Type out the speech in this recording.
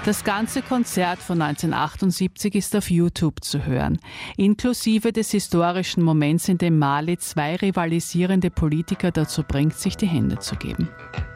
Das ganze Konzert von 1978 ist auf YouTube zu hören, inklusive des historischen Moments, in dem Mali zwei rivalisierende Politiker dazu bringt, sich die Hände zu geben.